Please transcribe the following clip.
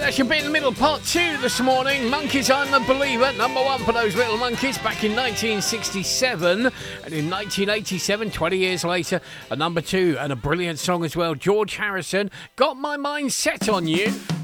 That's your bit in the middle, part 2 this morning. Monkeys, I'm a Believer, number 1 for those little monkeys back in 1967. And in 1987, 20 years later, a number 2 and a brilliant song as well. George Harrison, Got My Mind Set on You.